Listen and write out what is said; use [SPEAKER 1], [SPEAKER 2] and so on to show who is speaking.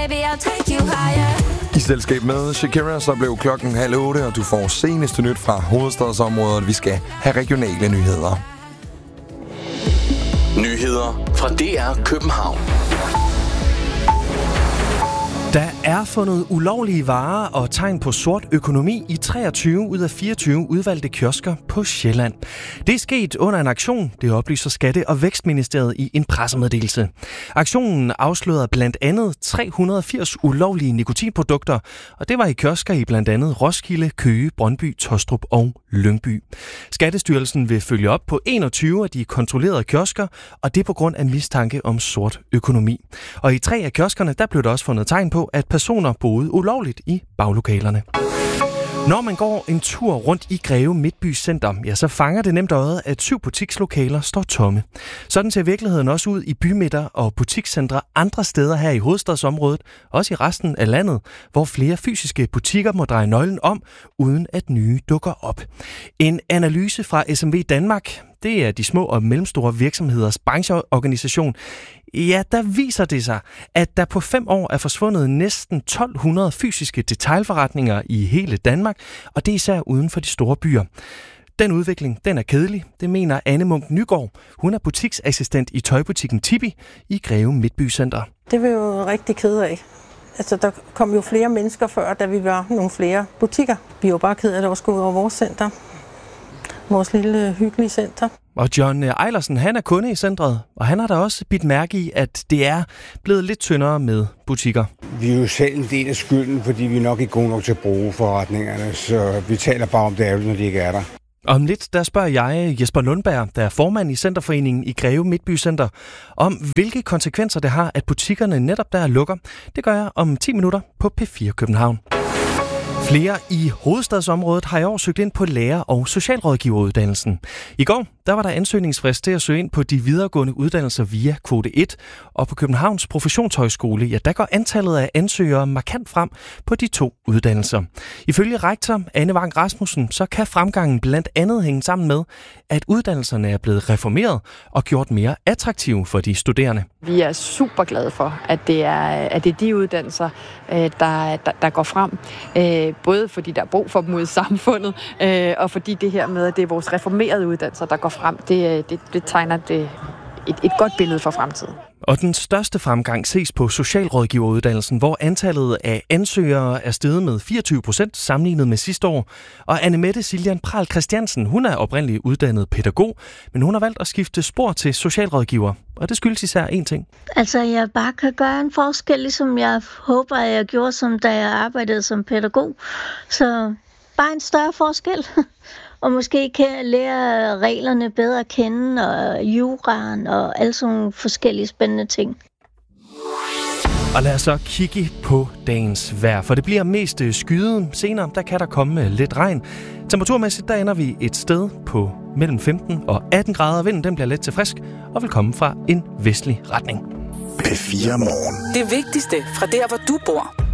[SPEAKER 1] baby, I'll take you higher.
[SPEAKER 2] I selskab med Shakira, så blev klokken 7:30, og du får seneste nyt fra hovedstadsområdet. Vi skal have regionale nyheder.
[SPEAKER 3] Nyheder fra DR København.
[SPEAKER 4] Der er fundet ulovlige varer og tegn på sort økonomi i 23 ud af 24 udvalgte kiosker på Sjælland. Det er sket under en aktion, det oplyser Skatte- og Vækstministeriet i en pressemeddelelse. Aktionen afslørede blandt andet 380 ulovlige nikotinprodukter, og det var i kiosker i blandt andet Roskilde, Køge, Brøndby, Tostrup og Lyngby. Skattestyrelsen vil følge op på 21 af de kontrollerede kiosker, og det er på grund af mistanke om sort økonomi. Og i 3 af kioskerne, der blev der også fundet tegn på, at personer boede ulovligt i baglokalerne. Når man går en tur rundt i Greve Midtby Center, ja, så fanger det nemt øjet, at 7 butikslokaler står tomme. Sådan ser virkeligheden også ud i bymidter og butikscentre andre steder her i hovedstadsområdet, også i resten af landet, hvor flere fysiske butikker må dreje nøglen om, uden at nye dukker op. En analyse fra SMV Danmark, det er de små og mellemstore virksomheders brancheorganisation, ja, der viser det sig, at der på 5 år er forsvundet næsten 1200 fysiske detailforretninger i hele Danmark, og det er især uden for de store byer. Den udvikling, den er kedelig, det mener Anne Munk Nygaard. Hun er butiksassistent i tøjbutikken Tibi i Greve Midtby Center.
[SPEAKER 5] Det er vi jo rigtig kede af. Altså, der kom jo flere mennesker før, da vi var nogle flere butikker. Vi er jo bare kede af, at det også går ud over vores center. Vores lille hyggelige center.
[SPEAKER 4] Og John Eilersen, han er kunde i centret, og han har da også bidt mærke i, at det er blevet lidt tyndere med butikker.
[SPEAKER 6] Vi er jo selv en del af skylden, fordi vi nok ikke er gode nok til at bruge forretningerne, så vi taler bare om det ærgerligt, når de ikke er der.
[SPEAKER 4] Om lidt, der spørger jeg Jesper Lundberg, der er formand i Centerforeningen i Greve Midtby Center, om hvilke konsekvenser det har, at butikkerne netop der lukker. Det gør jeg om 10 minutter på P4 København. Flere i hovedstadsområdet har i år søgt ind på lærer- og socialrådgiveruddannelsen. I går der var der ansøgningsfrist til at søge ind på de videregående uddannelser via kvote 1, og på Københavns Professionshøjskole, ja, der går antallet af ansøgere markant frem på de 2 uddannelser. Ifølge rektor Anne Vang Rasmussen, så kan fremgangen blandt andet hænge sammen med, at uddannelserne er blevet reformeret og gjort mere attraktive for de studerende.
[SPEAKER 7] Vi er super glade for, at det er de uddannelser, der går frem. Både fordi der er brug for dem ude i samfundet, og fordi det her med, at det er vores reformerede uddannelser, der går frem, det tegner et godt billede for fremtiden.
[SPEAKER 4] Og den største fremgang ses på socialrådgiveruddannelsen, hvor antallet af ansøgere er steget med 24% sammenlignet med sidste år. Og Annemette Siljan Pral Christiansen, hun er oprindeligt uddannet pædagog, men hun har valgt at skifte spor til socialrådgiver. Og det skyldes især én ting.
[SPEAKER 8] Altså, jeg bare kan gøre en forskel, ligesom jeg håber, at jeg gjorde, som da jeg arbejdede som pædagog. Så bare en større forskel. Og måske kan lære reglerne bedre at kende, og juraen og alle sådan forskellige spændende ting.
[SPEAKER 4] Og lad os så kigge på dagens vejr, for det bliver mest skyet. Senere der kan der komme lidt regn. Temperaturmæssigt der ender vi et sted på mellem 15 og 18 grader. Vinden den bliver let til frisk og vil komme fra en vestlig retning.
[SPEAKER 3] P4 Morgen.
[SPEAKER 9] Det vigtigste fra der, hvor du bor.